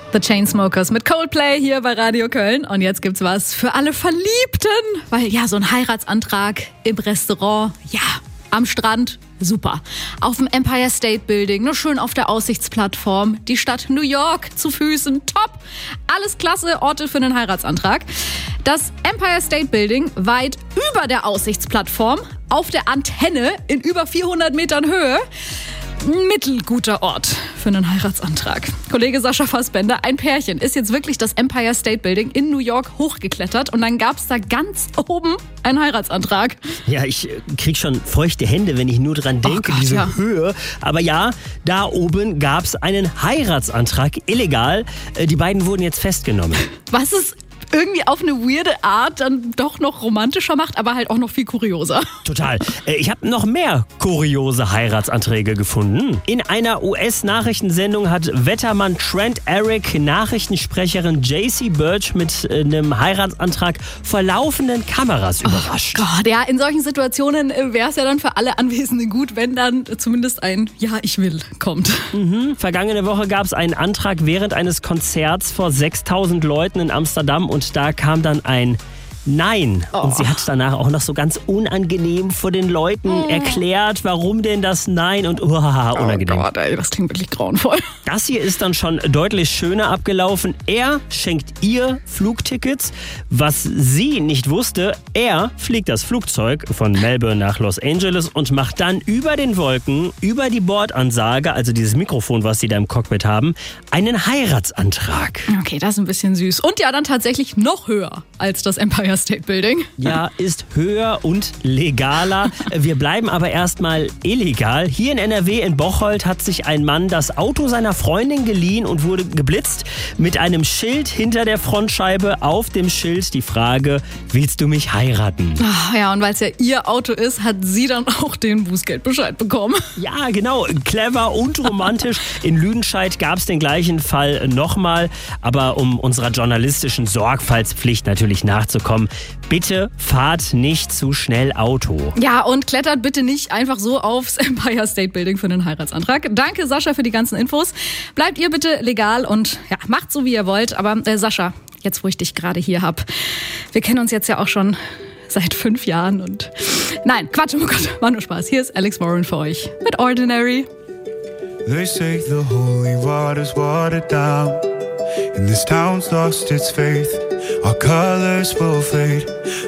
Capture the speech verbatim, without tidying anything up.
The Chainsmokers mit Coldplay hier bei Radio Köln. Und jetzt gibt's was für alle Verliebten. Weil ja, so ein Heiratsantrag im Restaurant, ja, am Strand, super. Auf dem Empire State Building, nur schön auf der Aussichtsplattform. Die Stadt New York zu Füßen, top. Alles klasse Orte für einen Heiratsantrag. Das Empire State Building weit über der Aussichtsplattform, auf der Antenne in über vierhundert Metern Höhe. Mittelguter Ort für einen Heiratsantrag. Kollege Sascha Fassbender, ein Pärchen, ist jetzt wirklich das Empire State Building in New York hochgeklettert und dann gab es da ganz oben einen Heiratsantrag. Ja, ich krieg schon feuchte Hände, wenn ich nur dran denke, oh Gott, diese ja. Höhe. Aber ja, da oben gab es einen Heiratsantrag, illegal. Die beiden wurden jetzt festgenommen. Was ist irgendwie auf eine weirde Art dann doch noch romantischer macht, aber halt auch noch viel kurioser. Total. Ich habe noch mehr kuriose Heiratsanträge gefunden. In einer U S-Nachrichtensendung hat Wettermann Trent Eric Nachrichtensprecherin J C Birch mit einem Heiratsantrag vor laufenden Kameras überrascht. Oh Gott, ja, in solchen Situationen wäre es ja dann für alle Anwesenden gut, wenn dann zumindest ein Ja, ich will kommt. Mhm. Vergangene Woche gab es einen Antrag während eines Konzerts vor sechstausend Leuten in Amsterdam und da kam dann ein Nein. Oh. Und sie hat danach auch noch so ganz unangenehm vor den Leuten oh. erklärt, warum denn das Nein und uhaha, unangenehm. Oh Gott, ey, das klingt wirklich grauenvoll. Das hier ist dann schon deutlich schöner abgelaufen. Er schenkt ihr Flugtickets. Was sie nicht wusste, er fliegt das Flugzeug von Melbourne nach Los Angeles und macht dann über den Wolken, über die Bordansage, also dieses Mikrofon, was sie da im Cockpit haben, einen Heiratsantrag. Okay, das ist ein bisschen süß. Und ja, dann tatsächlich noch höher als das Empire State Building. Ja, ist höher und legaler. Wir bleiben aber erstmal illegal. Hier in N R W in Bocholt hat sich ein Mann das Auto seiner Freundin geliehen und wurde geblitzt mit einem Schild hinter der Frontscheibe. Auf dem Schild die Frage, willst du mich heiraten? Ach ja, und weil es ja ihr Auto ist, hat sie dann auch den Bußgeldbescheid bekommen. Ja, genau. Clever und romantisch. In Lüdenscheid gab es den gleichen Fall nochmal. Aber um unserer journalistischen Sorgfaltspflicht natürlich nachzukommen, bitte fahrt nicht zu schnell Auto. Ja, und klettert bitte nicht einfach so aufs Empire State Building für einen Heiratsantrag. Danke, Sascha, für die ganzen Infos. Bleibt ihr bitte legal und ja, macht so, wie ihr wollt. Aber äh, Sascha, jetzt wo ich dich gerade hier hab, wir kennen uns jetzt ja auch schon seit fünf Jahren und... Nein, Quatsch, oh Gott, war nur Spaß. Hier ist Alex Warren für euch mit Ordinary. They say the holy water's watered down, and this town's lost its faith. Our colors will fade.